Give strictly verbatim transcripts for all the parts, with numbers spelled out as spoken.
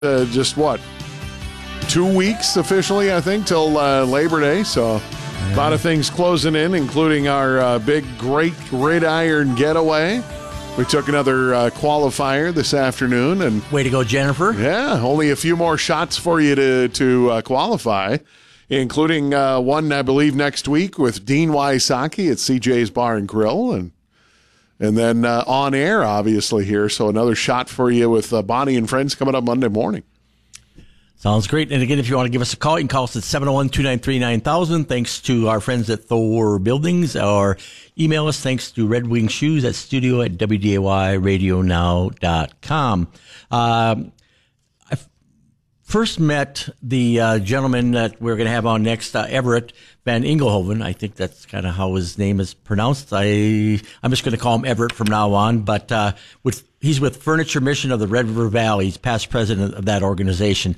Uh, just what? Two weeks officially, I think, till uh, Labor Day. So a lot of things closing in, including our uh, big Great Gridiron Getaway. We took another uh, qualifier this afternoon, and way to go, Jennifer! Yeah, only a few more shots for you to to uh, qualify, including uh, one I believe next week with Dean Wysocki at C J's Bar and Grill, and and then uh, on air obviously here. So another shot for you with uh, Bonnie and friends coming up Monday morning. Sounds great. And again, if you want to give us a call, you can call us at seven oh one, two nine three, nine thousand. Thanks to our friends at Thor Buildings, or email us thanks to Red Wing Shoes at studio at w d a y radio now dot com. Uh, I f- first met the uh, gentleman that we're going to have on next, uh, Everett Van Engelhoven. I think that's kind of how his name is pronounced. I, I'm just going to call him Everett from now on, but uh, with, he's with Furniture Mission of the Red River Valley. He's past president of that organization.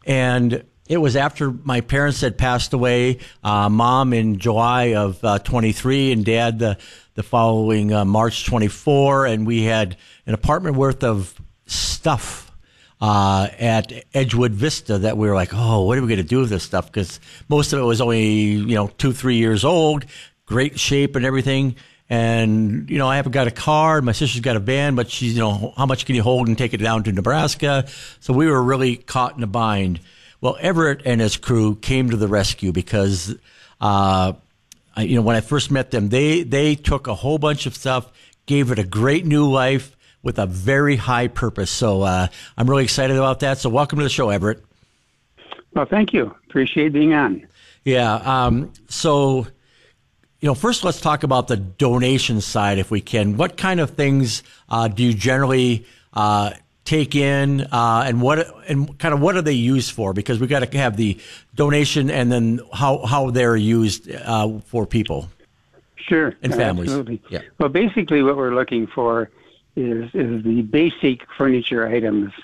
And it was after my parents had passed away, uh, mom in July of uh, twenty-three and dad the, the following uh, March twenty-four. And we had an apartment worth of stuff uh, at Edgewood Vista that we were like, oh, what are we going to do with this stuff? Because most of it was only, you know, two, three years old, great shape and everything. And, you know, I haven't got a car. My sister's got a van, but she's, you know, how much can you hold and take it down to Nebraska? So we were really caught in a bind. Well, Everett and his crew came to the rescue because, uh, I, you know, when I first met them, they, they took a whole bunch of stuff, gave it a great new life with a very high purpose. So uh, I'm really excited about that. So welcome to the show, Everett. Well, thank you. Appreciate being on. Yeah. Um, so... You know, first let's talk about the donation side, if we can. What kind of things uh, do you generally uh, take in, uh, and what and kind of what are they used for? Because we got to have the donation and then how how they're used uh, for people. Sure, and families. Absolutely. Yeah. Well, basically, what we're looking for is is the basic furniture items,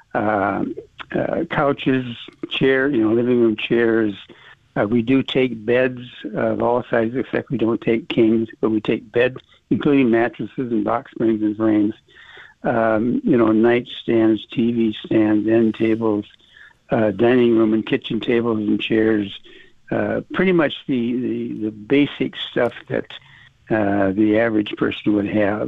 uh, uh, couches, chair, you know, living room chairs. Uh, we do take beds of all sizes, except we don't take kings, but we take beds, including mattresses and box springs and frames. Um, you know, nightstands, T V stands, end tables, uh, dining room and kitchen tables and chairs. Uh, pretty much the, the, the basic stuff that uh, the average person would have.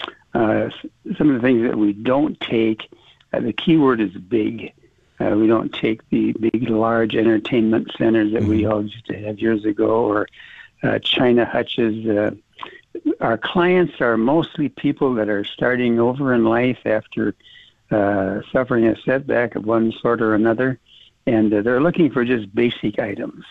Uh, some of the things that we don't take, uh, the key word is big. Uh, we don't take the big, large entertainment centers that mm-hmm. we all used to have years ago, or uh, China hutches. Uh, our clients are mostly people that are starting over in life after uh, suffering a setback of one sort or another, and uh, they're looking for just basic items.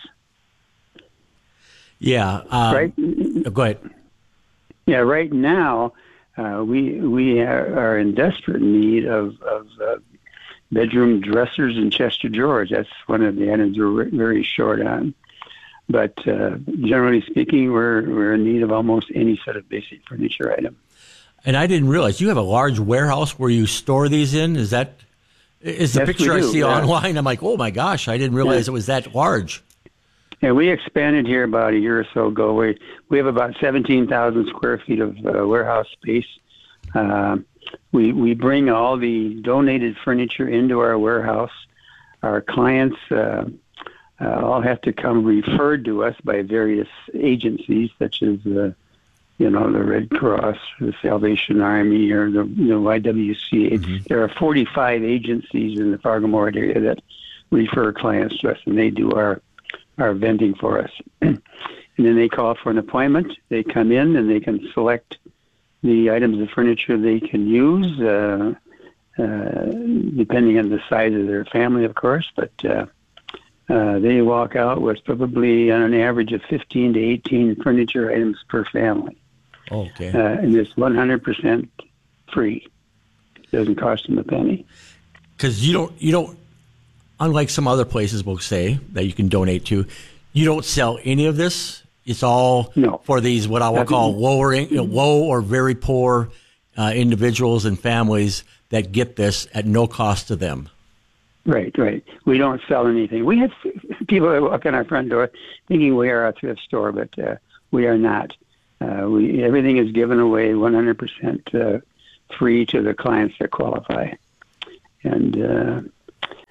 Yeah. Um, right? Go ahead. Yeah, right now uh, we we are, are in desperate need of, of uh, bedroom dressers and chest of drawers. That's one of the items we're very short on. But uh, generally speaking, we're we're in need of almost any sort of basic furniture item. And I didn't realize you have a large warehouse where you store these in. Is that is the yes, picture I do, see yeah. online? I'm like, oh my gosh, I didn't realize yeah. it was that large. Yeah, we expanded here about a year or so ago. We we have about seventeen thousand square feet of uh, warehouse space. Uh, we we bring all the donated furniture into our warehouse. Our clients uh, uh, all have to come referred to us by various agencies, such as the, you know, the Red Cross, the Salvation Army, or the you know, Y W C A. Mm-hmm. There are forty-five agencies in the Fargo-Moorhead area that refer clients to us, and they do our our vending for us. And then they call for an appointment. They come in and they can select the items of furniture they can use, uh, uh, depending on the size of their family, of course. But uh, uh, they walk out with probably on an average of fifteen to eighteen furniture items per family. Okay. Uh, and it's one hundred percent free. It doesn't cost them a penny. Because you don't, you don't, unlike some other places we'll say that you can donate to, you don't sell any of this. It's all no. for these, what I will call lower, you know, low or very poor uh, individuals and families that get this at no cost to them. Right, right. We don't sell anything. We have people that walk in our front door thinking we are a thrift store, but uh, we are not. Uh, we everything is given away one hundred percent uh, free to the clients that qualify. And uh,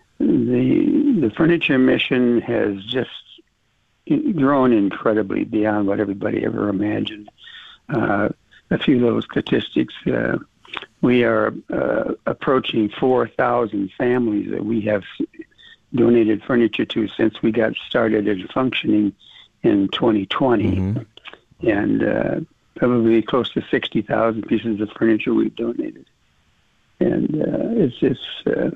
the furniture mission has just grown incredibly beyond what everybody ever imagined. Uh, a few little statistics. Uh, we are uh, approaching four thousand families that we have donated furniture to since we got started and functioning in twenty twenty. Mm-hmm. And uh, probably close to sixty thousand pieces of furniture we've donated. And uh, it's just... Uh,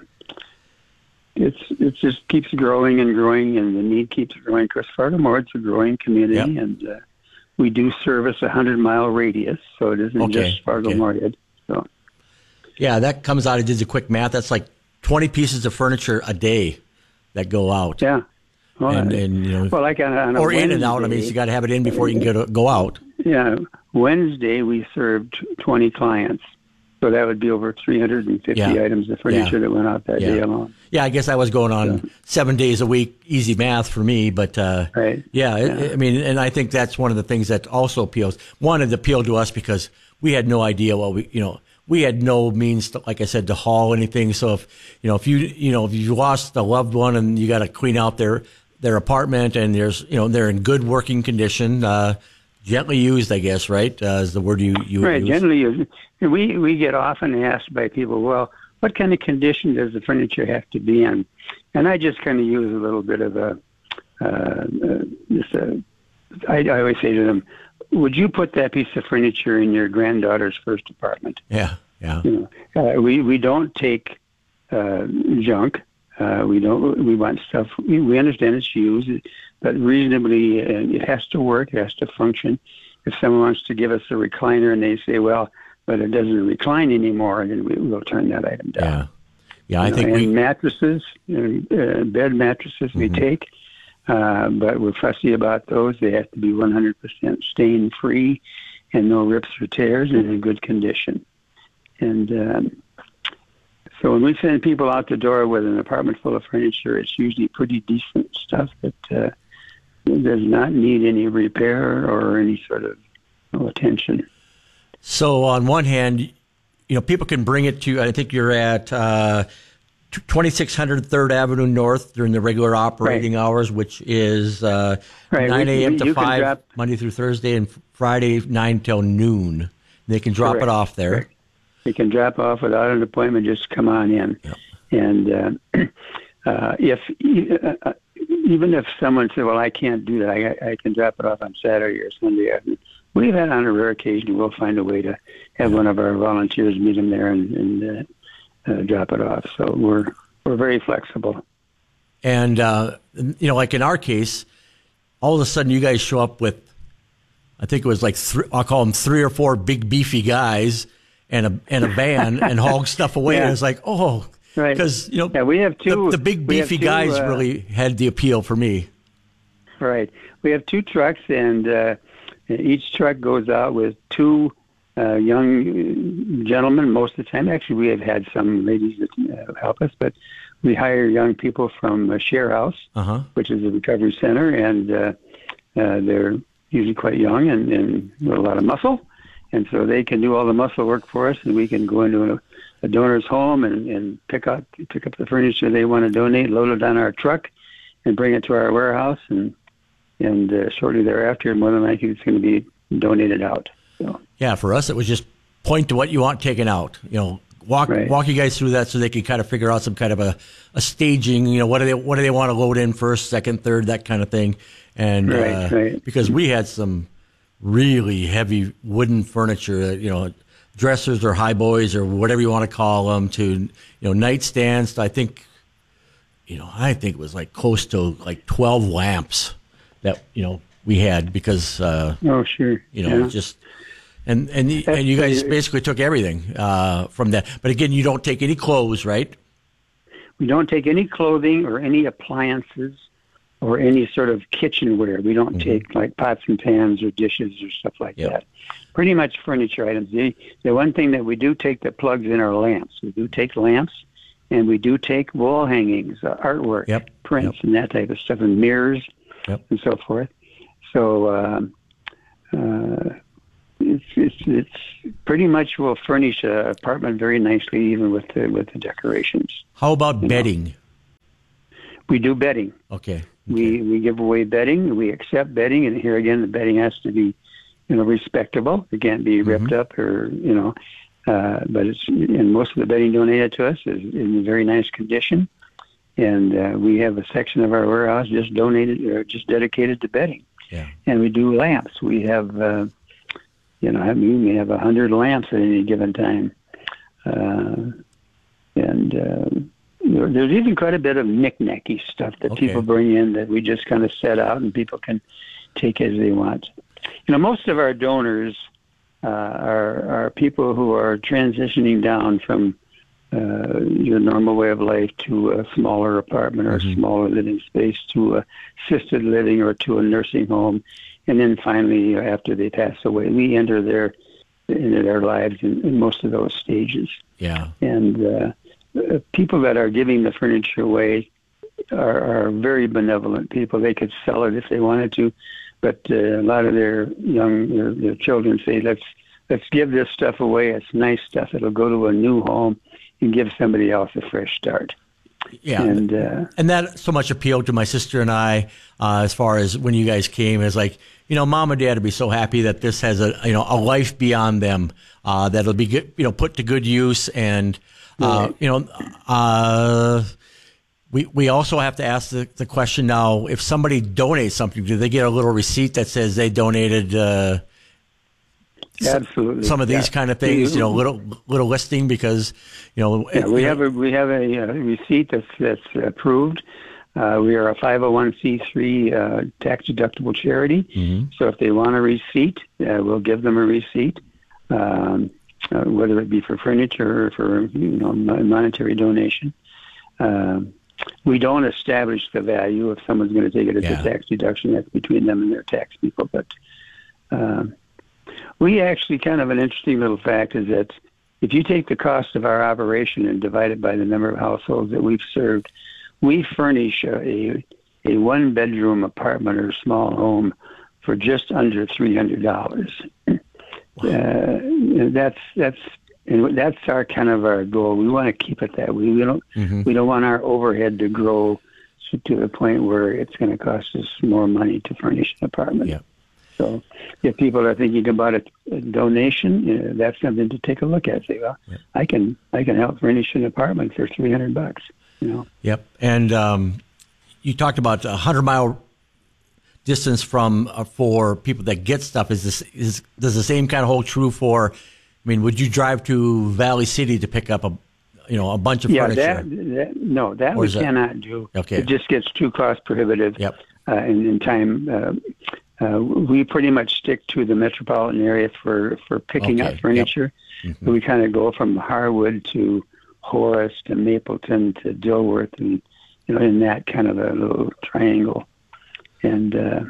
It's it just keeps growing and growing, and the need keeps growing. Because Fargo-Moorhead's a growing community, yep. and uh, we do service a hundred mile radius, so it isn't okay. just Fargo-Moorhead. So, yeah, that comes out. I did the quick math. That's like twenty pieces of furniture a day that go out. Yeah, well, and, and you know, well, like on a, on a or Wednesday, in and out. I mean, you got to have it in before you can get go out. Yeah, Wednesday we served twenty clients. So that would be over three hundred fifty yeah. items of furniture yeah. that went out that yeah. day alone. Yeah, I guess I was going on yeah. seven days a week, easy math for me. But uh, right. yeah, yeah. It, I mean, and I think that's one of the things that also appeals. One, it appealed to us because we had no idea what we, you know, we had no means, to, like I said, to haul anything. So if, you know, if you, you know, if you lost a loved one and you got to clean out their, their apartment and there's, you know, they're in good working condition, uh, gently used, I guess, right? Uh, is the word you, you right, use. Gently used. We we get often asked by people, well, what kind of condition does the furniture have to be in? And I just kind of use a little bit of a, uh, uh, just a I, I always say to them, would you put that piece of furniture in your granddaughter's first apartment? Yeah, yeah. You know, uh, we, we don't take uh, junk. Uh, we don't. We want stuff. We, we understand it's used, but reasonably, uh, it has to work. It has to function. If someone wants to give us a recliner and they say, "Well, but it doesn't recline anymore," then we will turn that item down. Yeah, yeah. I you think know, we and mattresses, uh, bed mattresses, mm-hmm. we take, uh, but we're fussy about those. They have to be one hundred percent stain free, and no rips or tears, and in good condition. And um, so when we send people out the door with an apartment full of furniture, it's usually pretty decent stuff that uh, does not need any repair or any sort of you know, attention. So on one hand, you know, people can bring it to, I think you're at uh, twenty-six hundred Third Avenue North during the regular operating right. hours, which is uh, right. nine a.m. to five, drop... Monday through Thursday, and Friday, nine till noon. They can drop Correct. it off there. Correct. You can drop off without an appointment, just come on in. Yep. And uh, uh, if uh, even if someone said, well, I can't do that, I, I can drop it off on Saturday or Sunday afternoon. We've had on a rare occasion, we'll find a way to have one of our volunteers meet them there and, and uh, uh, drop it off. So we're we're very flexible. And, uh, you know, like in our case, all of a sudden you guys show up with, I think it was like, three, I'll call them three or four big beefy guys and a and a van and haul stuff away. Yeah. And it's like, oh, right. Because, you know, yeah, we have two, the, the big beefy two, guys uh, really had the appeal for me. Right. We have two trucks, and uh, each truck goes out with two uh, young gentlemen most of the time. Actually, we have had some ladies that uh, help us, but we hire young people from uh, Share House, uh-huh. which is a recovery center, and uh, uh, they're usually quite young and, and with a lot of muscle. And so they can do all the muscle work for us, and we can go into a, a donor's home and, and pick up pick up the furniture they want to donate, load it on our truck, and bring it to our warehouse. And and uh, shortly thereafter, more than likely, it's going to be donated out. So. Yeah, for us, it was just point to what you want taken out. You know, walk right. walk you guys through that so they can kind of figure out some kind of a, a staging. You know, what do they what do they want to load in first, second, third, that kind of thing. And right, uh, right. because we had some really heavy wooden furniture, you know, dressers or high boys or whatever you want to call them, to, you know, nightstands. I think, you know, I think it was like close to like twelve lamps that, you know, we had because, uh, oh, sure. You know, yeah. just, and, and, and you guys basically took everything uh, from that. But again, you don't take any clothes, right? We don't take any clothing or any appliances or any sort of kitchenware. We don't mm-hmm. take like pots and pans or dishes or stuff like yep. that. Pretty much furniture items. The, the one thing that we do take that plugs in are lamps. We do take lamps, and we do take wall hangings, uh, artwork, yep. prints, yep. and that type of stuff, and mirrors yep. and so forth. So um, uh, it's, it's it's pretty much will furnish an apartment very nicely, even with the, with the decorations. How about bedding? Know. we do bedding. Okay. okay. We we give away bedding. We accept bedding, and here again, the bedding has to be, you know, respectable. It can't be ripped mm-hmm. up or, you know, uh, but it's, and most of the bedding donated to us is in very nice condition. And uh, we have a section of our warehouse just donated or just dedicated to bedding. Yeah. And we do lamps. We have, uh, you know, I mean, we have a hundred lamps at any given time. Uh, and uh, there's even quite a bit of knick-knacky stuff that okay. people bring in that we just kind of set out and people can take as they want. You know, most of our donors uh, are, are people who are transitioning down from uh, your normal way of life to a smaller apartment or mm-hmm. a smaller living space to assisted living or to a nursing home. And then finally, after they pass away, we enter their into their lives in, in most of those stages. Yeah. And uh, people that are giving the furniture away are, are very benevolent people. They could sell it if they wanted to, but uh, a lot of their young their, their children say, "Let's let's give this stuff away. It's nice stuff. It'll go to a new home and give somebody else a fresh start." Yeah, and uh, and that so much appealed to my sister and I uh, as far as when you guys came. Is like, you know, Mom and Dad would be so happy that this has a you know a life beyond them uh, that'll be good, you know put to good use, and uh, right. you know uh, we we also have to ask the, the question now: if somebody donates something, do they get a little receipt that says they donated? Uh, Absolutely. Some of these yeah. kind of things, you know, little little listing because, you know, yeah, we you have know, a we have a, a receipt that's that's approved. Uh, we are a five oh one c three uh, tax deductible charity, mm-hmm. so if they want a receipt, uh, we'll give them a receipt, um, uh, whether it be for furniture or for you know monetary donation. Um, we don't establish the value if someone's going to take it as yeah. a tax deduction. That's between them and their tax people, but. Um, We actually kind of an interesting little fact is that if you take the cost of our operation and divide it by the number of households that we've served, we furnish a a one bedroom apartment or small home for just under three hundred dollars. Wow. Uh, that's that's and that's our kind of our goal. We want to keep it that way. We don't mm-hmm. we don't want our overhead to grow to the point where it's going to cost us more money to furnish an apartment. Yeah. So if people are thinking about a, a donation, you know, that's something to take a look at. Say, well, yep. I can I can help furnish an apartment for three hundred bucks. You know. Yep. And um, you talked about a hundred mile distance from uh, for people that get stuff. Is this is does the same kind of hold true for? I mean, would you drive to Valley City to pick up a you know a bunch of yeah, furniture? That, that, no, that or we that, cannot do. Okay. It just gets too cost prohibitive. Yep. Uh, in, in time. Uh, Uh, we pretty much stick to the metropolitan area for, for picking okay. up furniture. Yep. Mm-hmm. So we kind of go from Harwood to Horace to Mapleton to Dilworth, and you know, in that kind of a little triangle. And uh,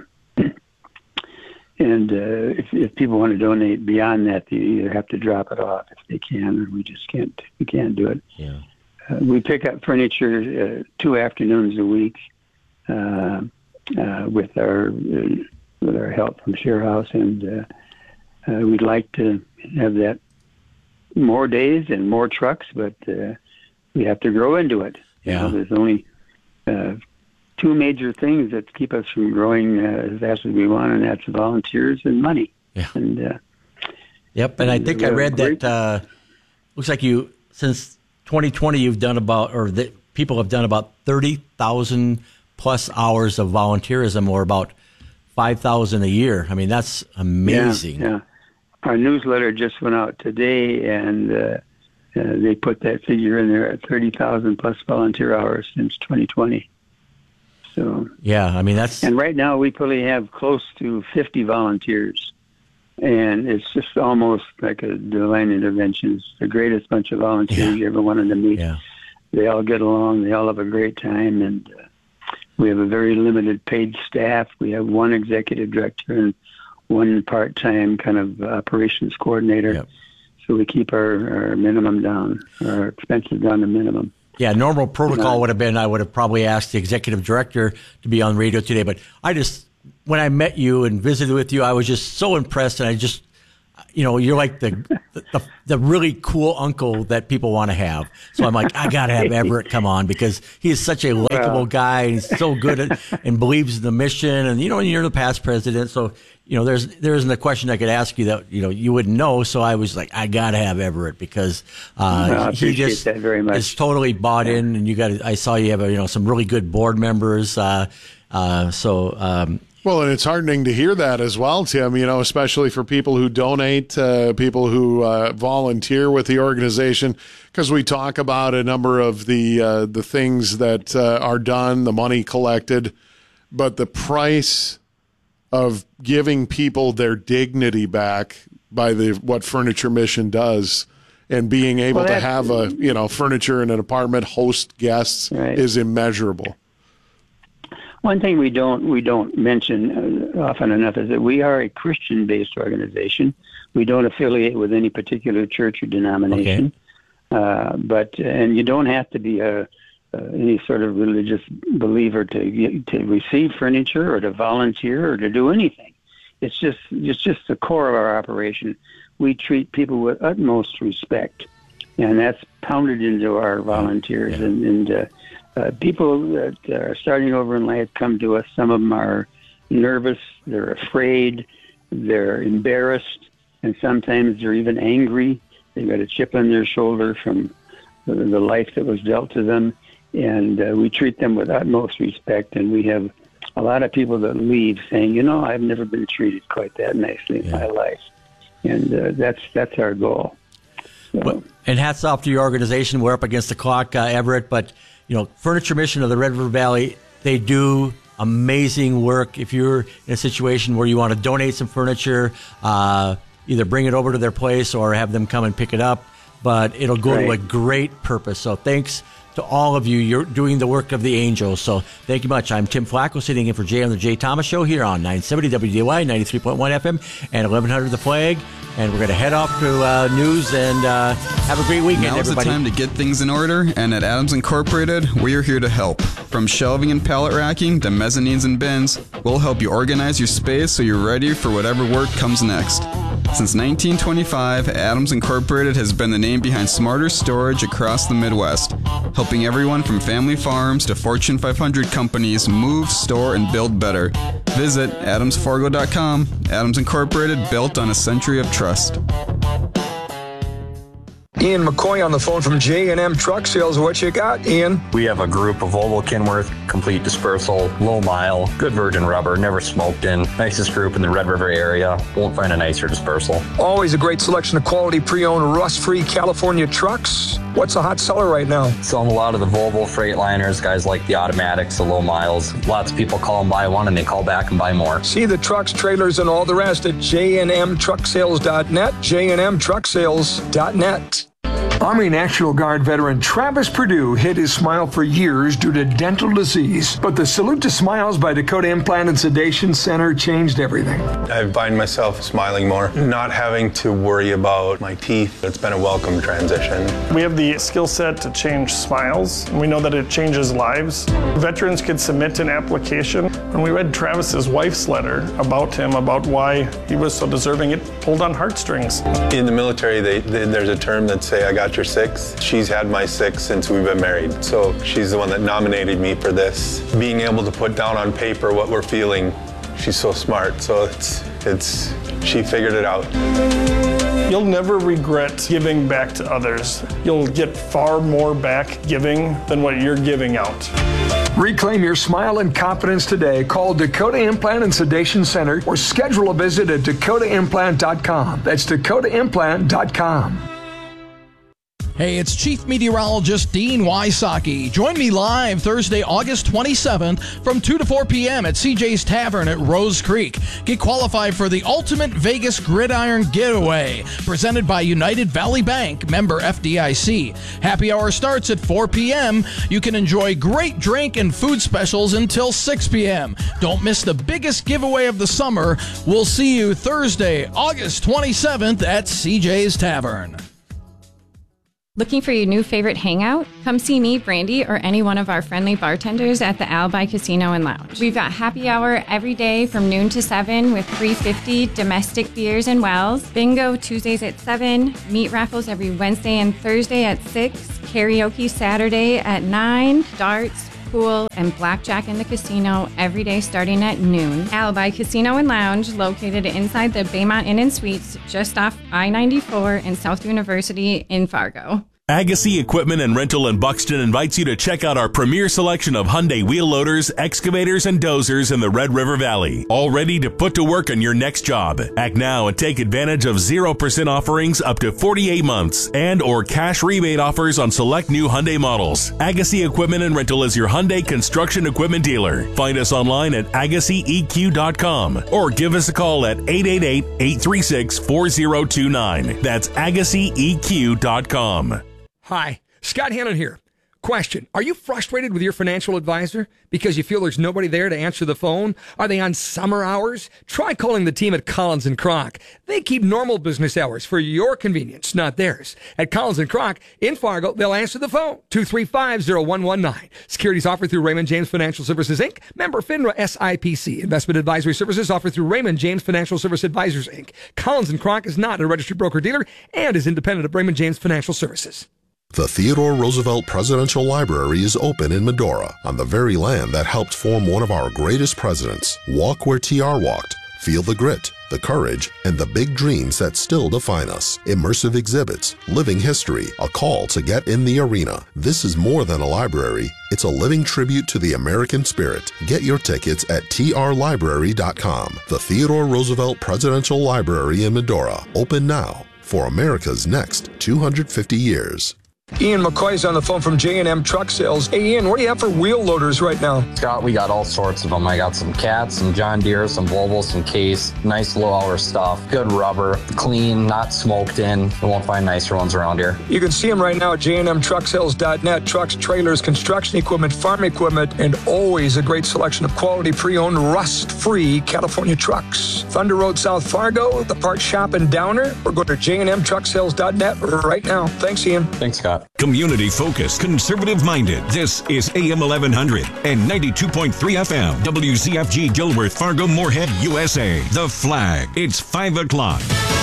and uh, if, if people want to donate beyond that, they either have to drop it off if they can, or we just can't we can't do it. Yeah. Uh, we pick up furniture uh, two afternoons a week uh, uh, with our. Uh, with our help from Share House, and uh, uh, we'd like to have that more days and more trucks, but uh, we have to grow into it. Yeah. You know, there's only uh, two major things that keep us from growing uh, as fast as we want, and that's volunteers and money. Yeah. And uh, yep, and I think I read great. that uh, looks like you since twenty twenty you've done about, or that people have done about thirty thousand plus hours of volunteerism, or about five thousand a year. I mean, that's amazing. Yeah, yeah. Our newsletter just went out today, and uh, uh, they put that figure in there at thirty thousand plus volunteer hours since twenty twenty. So yeah, I mean that's. And right now we probably have close to fifty volunteers, and it's just almost like a divine intervention. It's the greatest bunch of volunteers yeah. you ever wanted to meet. Yeah. They all get along. They all have a great time, and. Uh, We have a very limited paid staff. We have one executive director and one part-time kind of operations coordinator. Yep. So we keep our, our minimum down, our expenses down to minimum. Yeah, normal protocol Yeah. would have been I would have probably asked the executive director to be on radio today. But I just, when I met you and visited with you, I was just so impressed. And I just, you know, you're like the, the the really cool uncle that people want to have. So I'm like, I got to have Everett come on because he is such a likable guy. And he's so good at and believes in the mission. And, you know, you're the past president. So, you know, there's there isn't a question I could ask you that, you know, you wouldn't know. So I was like, I got to have Everett because uh, well, I he appreciate just that very much. is totally bought in. And you got I saw you have, a, you know, some really good board members. Uh, uh, so, um Well, and it's heartening to hear that as well, Tim, you know, especially for people who donate, uh, people who uh, volunteer with the organization, because we talk about a number of the uh, the things that uh, are done, the money collected, but the price of giving people their dignity back by the what Furniture Mission does and being able well, to have a, you know, furniture in an apartment, host guests right. is immeasurable. One thing we don't we don't mention uh, often enough is that we are a Christian-based organization. We don't affiliate with any particular church or denomination. Okay. Uh, but and you don't have to be a, uh, any sort of religious believer to get, to receive furniture or to volunteer or to do anything. It's just it's just the core of our operation. We treat people with utmost respect, and that's pounded into our volunteers. Yeah. and. and uh, Uh, people that are starting over in life come to us. Some of them are nervous, they're afraid, they're embarrassed, and sometimes they're even angry. They've got a chip on their shoulder from the, the life that was dealt to them. And uh, we treat them with utmost respect, and we have a lot of people that leave saying, you know, I've never been treated quite that nicely in yeah. my life. And uh, that's that's our goal. So. Well, and hats off to your organization. We're up against the clock, uh, Everett, but you know, Furniture Mission of the Red River Valley, they do amazing work. If you're in a situation where you want to donate some furniture, uh, either bring it over to their place or have them come and pick it up, but it'll go right. to a great purpose. So thanks to all of you. You're doing the work of the angels. So thank you much. I'm Tim Flacco, sitting in for Jay on the Jay Thomas Show here on nine seventy W D A Y, ninety-three point one F M, and eleven hundred The Flag. And we're going to head off to uh, news and uh, have a great weekend, Now's everybody. Now's the time to get things in order, and at Adams Incorporated, we are here to help. From shelving and pallet racking to mezzanines and bins, we'll help you organize your space so you're ready for whatever work comes next. Since nineteen twenty-five, Adams Incorporated has been the name behind smarter storage across the Midwest, helping everyone from family farms to Fortune five hundred companies move, store, and build better. Visit adams fargo dot com. Adams Incorporated, built on a century of trust. Ian McCoy on the phone from J and M Truck Sales. What you got, Ian? We have a group of Volvo Kenworth, complete dispersal, low mile, good virgin rubber, never smoked in. Nicest group in the Red River area. Won't find a nicer dispersal. Always a great selection of quality pre-owned, rust-free California trucks. What's a hot seller right now? Selling a lot of the Volvo Freightliners, guys like the automatics, the low miles. Lots of people call and buy one, and they call back and buy more. See the trucks, trailers, and all the rest at j n m truck sales dot net, j n m truck sales dot net. Army National Guard veteran Travis Perdue hid his smile for years due to dental disease, but the Salute to Smiles by Dakota Implant and Sedation Center changed everything. I find myself smiling more, not having to worry about my teeth. It's been a welcome transition. We have the skill set to change smiles, and we know that it changes lives. Veterans could submit an application. When we read Travis's wife's letter about him, about why he was so deserving, it pulled on heartstrings. In the military, they, they, there's a term that say, I got your six. She's had my six since we've been married. So she's the one that nominated me for this. Being able to put down on paper what we're feeling, she's so smart. So it's, it's, she figured it out. You'll never regret giving back to others. You'll get far more back giving than what you're giving out. Reclaim your smile and confidence today. Call Dakota Implant and Sedation Center or schedule a visit at dakota implant dot com. That's dakota implant dot com. Hey, it's Chief Meteorologist Dean Wysocki. Join me live Thursday, August twenty-seventh from two to four p.m. at C J's Tavern at Rose Creek. Get qualified for the Ultimate Vegas Gridiron Getaway, presented by United Valley Bank, member F D I C. Happy hour starts at four p.m. You can enjoy great drink and food specials until six p.m. Don't miss the biggest giveaway of the summer. We'll see you Thursday, August twenty-seventh at C J's Tavern. Looking for your new favorite hangout? Come see me, Brandy, or any one of our friendly bartenders at the Alibi Casino and Lounge. We've got happy hour every day from noon to seven with three fifty domestic beers and wells, bingo Tuesdays at seven, meat raffles every Wednesday and Thursday at six, karaoke Saturday at nine, darts, pool, and blackjack in the casino every day starting at noon. Alibi Casino and Lounge, located inside the Baymont Inn and Suites, just off I ninety-four in South University in Fargo. Agassi Equipment and Rental in Buxton invites you to check out our premier selection of Hyundai wheel loaders, excavators, and dozers in the Red River Valley. All ready to put to work on your next job. Act now and take advantage of zero percent offerings up to forty-eight months and or cash rebate offers on select new Hyundai models. Agassi Equipment and Rental is your Hyundai construction equipment dealer. Find us online at agassi e q dot com or give us a call at eight eight eight, eight three six, four zero two nine. That's agassi e q dot com. Hi, Scott Hannon here. Question, are you frustrated with your financial advisor because you feel there's nobody there to answer the phone? Are they on summer hours? Try calling the team at Collins and Kroc. They keep normal business hours for your convenience, not theirs. At Collins and Kroc in Fargo, they'll answer the phone, two three five, zero one one nine. Securities offered through Raymond James Financial Services, Incorporated. Member FINRA S I P C. Investment advisory services offered through Raymond James Financial Service Advisors, Incorporated. Collins and Kroc is not a registered broker-dealer and is independent of Raymond James Financial Services. The Theodore Roosevelt Presidential Library is open in Medora, on the very land that helped form one of our greatest presidents. Walk where T R walked. Feel the grit, the courage, and the big dreams that still define us. Immersive exhibits, living history, a call to get in the arena. This is more than a library. It's a living tribute to the American spirit. Get your tickets at t r library dot com. The Theodore Roosevelt Presidential Library in Medora. Open now for America's next two hundred fifty years. Ian McCoy's on the phone from J and M Truck Sales. Hey, Ian, what do you have for wheel loaders right now? Scott, we got all sorts of them. I got some Cats, some John Deere, some Volvo, some Case. Nice low-hour stuff. Good rubber. Clean, not smoked in. You won't find nicer ones around here. You can see them right now at j and m truck sales dot net. Trucks, trailers, construction equipment, farm equipment, and always a great selection of quality pre-owned, rust-free California trucks. Thunder Road, South Fargo, the parts shop in Downer, or go to j and m truck sales dot net right now. Thanks, Ian. Thanks, Scott. Community focused, conservative minded. This is A M eleven hundred and ninety-two point three F M. W C F G Gilworth, Fargo, Moorhead, U S A. The Flag. It's five o'clock.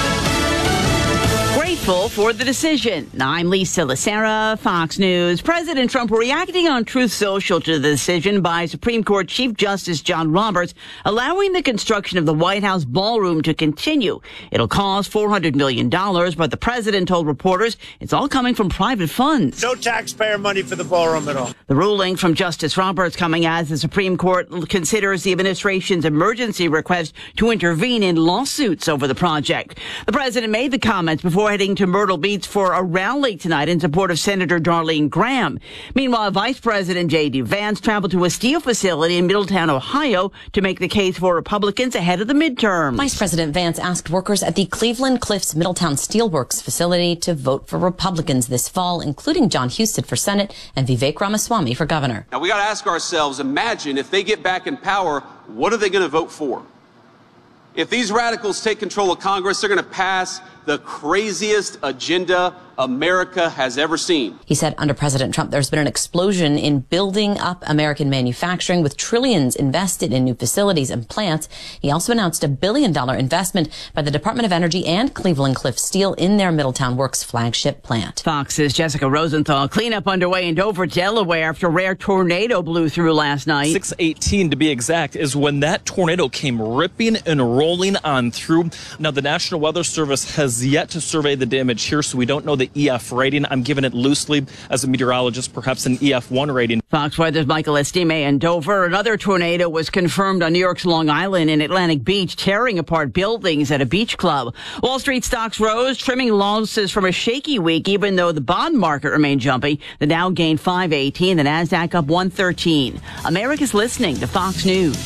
Grateful for the decision. I'm Lisa Lacera, Fox News. President Trump reacting on Truth Social to the decision by Supreme Court Chief Justice John Roberts, allowing the construction of the White House ballroom to continue. It'll cost four hundred million dollars, but the president told reporters it's all coming from private funds. No taxpayer money for the ballroom at all. The ruling from Justice Roberts coming as the Supreme Court considers the administration's emergency request to intervene in lawsuits over the project. The president made the comments before heading to Myrtle Beach for a rally tonight in support of Senator Darlene Graham. Meanwhile, Vice President J D. Vance traveled to a steel facility in Middletown, Ohio, to make the case for Republicans ahead of the midterms. Vice President Vance asked workers at the Cleveland Cliffs Middletown Steelworks facility to vote for Republicans this fall, including John Husted for Senate and Vivek Ramaswamy for governor. Now, we got to ask ourselves, imagine if they get back in power, what are they going to vote for? If these radicals take control of Congress, they're going to pass the craziest agenda America has ever seen. He said under President Trump, there's been an explosion in building up American manufacturing with trillions invested in new facilities and plants. He also announced a billion dollar investment by the Department of Energy and Cleveland Cliffs Steel in their Middletown Works flagship plant. Fox's Jessica Rosenthal. Cleanup underway in Dover, Delaware after a rare tornado blew through last night. six eighteen to be exact is when that tornado came ripping and rolling on through. Now, the National Weather Service has yet to survey the damage here, so we don't know the E F rating. I'm giving it loosely as a meteorologist, perhaps an E F one rating. Fox Weather's Michael Estime in Dover. Another tornado was confirmed on New York's Long Island in Atlantic Beach, tearing apart buildings at a beach club. Wall Street stocks rose, trimming losses from a shaky week, even though the bond market remained jumpy. The Dow gained five eighteen, the Nasdaq up one thirteen. America's listening to Fox News.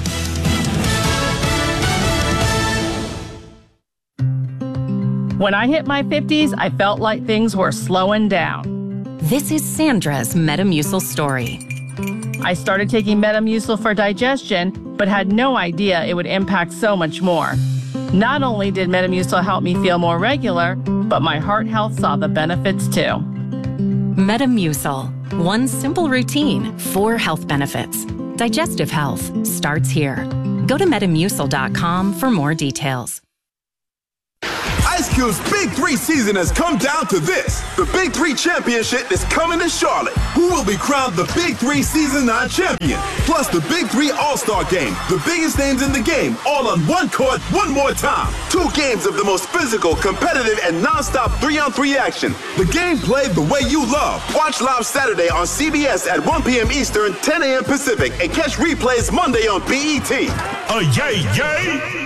When I hit my fifties, I felt like things were slowing down. This is Sandra's Metamucil story. I started taking Metamucil for digestion, but had no idea it would impact so much more. Not only did Metamucil help me feel more regular, but my heart health saw the benefits too. Metamucil. One simple routine, four health benefits. Digestive health starts here. Go to metamucil dot com for more details. Ice Cube's Big Three season has come down to this. The Big Three Championship is coming to Charlotte. Who will be crowned the Big Three Season nine champion? Plus the Big Three All-Star Game. The biggest names in the game, all on one court, one more time. Two games of the most physical, competitive, and non-stop three-on-three action. The game played the way you love. Watch live Saturday on C B S at one p.m. Eastern, ten a.m. Pacific, and catch replays Monday on B E T. A yay, yay!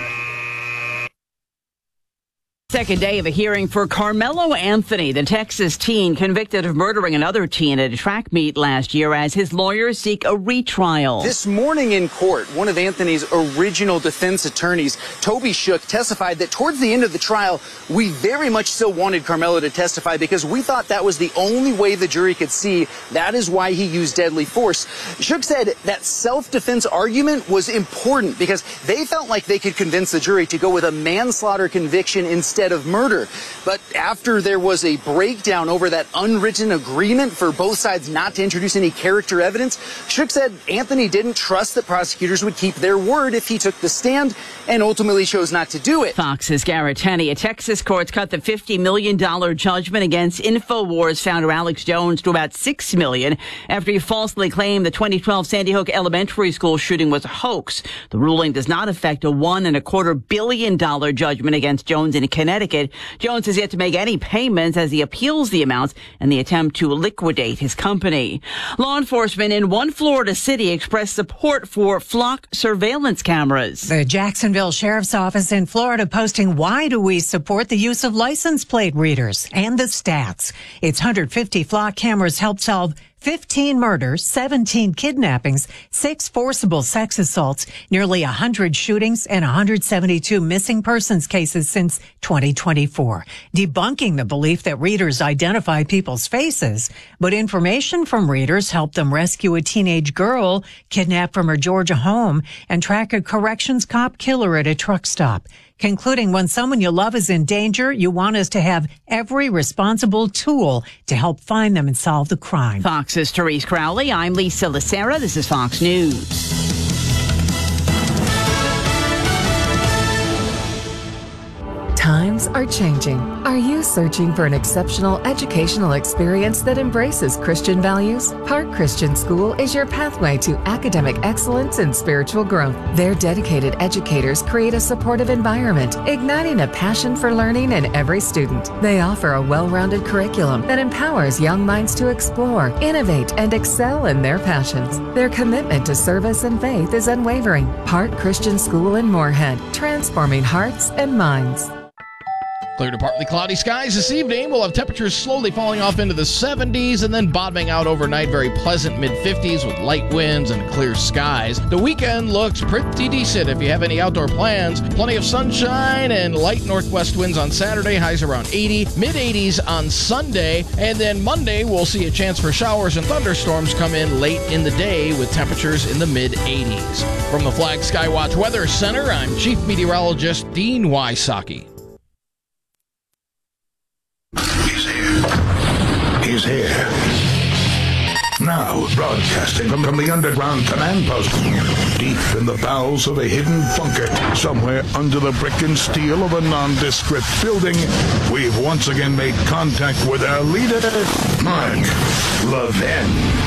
Second day of a hearing for Carmelo Anthony, the Texas teen convicted of murdering another teen at a track meet last year, as his lawyers seek a retrial. This morning in court, one of Anthony's original defense attorneys, Toby Shook, testified that towards the end of the trial, we very much so wanted Carmelo to testify because we thought that was the only way the jury could see. That is why he used deadly force. Shook said that self-defense argument was important because they felt like they could convince the jury to go with a manslaughter conviction instead of murder. But after there was a breakdown over that unwritten agreement for both sides not to introduce any character evidence, Shook said Anthony didn't trust that prosecutors would keep their word if he took the stand and ultimately chose not to do it. Fox's Garrett Tenney. A Texas court cut the fifty million dollars judgment against InfoWars founder Alex Jones to about six million dollars after he falsely claimed the twenty twelve Sandy Hook Elementary School shooting was a hoax. The ruling does not affect a one and a quarter billion dollar judgment against Jones in Connecticut. Jones has yet to make any payments as he appeals the amounts and the attempt to liquidate his company. Law enforcement in one Florida city expressed support for flock surveillance cameras. The Jacksonville Sheriff's Office in Florida posting, why do we support the use of license plate readers? And the stats. Its one hundred fifty flock cameras helped solve fifteen murders, seventeen kidnappings, six forcible sex assaults, nearly one hundred shootings, and one hundred seventy-two missing persons cases since twenty twenty-four, debunking the belief that readers identify people's faces. But information from readers helped them rescue a teenage girl kidnapped from her Georgia home and track a corrections cop killer at a truck stop. Concluding, when someone you love is in danger, you want us to have every responsible tool to help find them and solve the crime. Fox's Therese Crowley. I'm Lisa Lacera. This is Fox News. Times are changing. Are you searching for an exceptional educational experience that embraces Christian values? Park Christian School is your pathway to academic excellence and spiritual growth. Their dedicated educators create a supportive environment, igniting a passion for learning in every student. They offer a well-rounded curriculum that empowers young minds to explore, innovate, and excel in their passions. Their commitment to service and faith is unwavering. Park Christian School in Moorhead, transforming hearts and minds. Clear to partly cloudy skies this evening. We'll have temperatures slowly falling off into the seventies and then bottoming out overnight. Very pleasant mid fifties with light winds and clear skies. The weekend looks pretty decent if you have any outdoor plans. Plenty of sunshine and light northwest winds on Saturday. Highs around eighty. mid eighties on Sunday. And then Monday we'll see a chance for showers and thunderstorms come in late in the day with temperatures in the mid eighties. From the Flag Skywatch Weather Center, I'm Chief Meteorologist Dean Wysocki. He's here. Now, broadcasting from, from the underground command post, deep in the bowels of a hidden bunker, somewhere under the brick and steel of a nondescript building, we've once again made contact with our leader, Mark Levin.